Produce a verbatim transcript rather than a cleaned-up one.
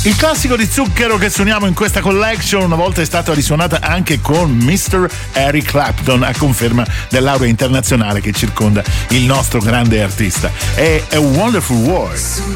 Il classico di zucchero che suoniamo in questa collection una volta è stata risuonata anche con mister Eric Clapton, a conferma dell'aura internazionale che circonda il nostro grande artista. È A Wonderful World.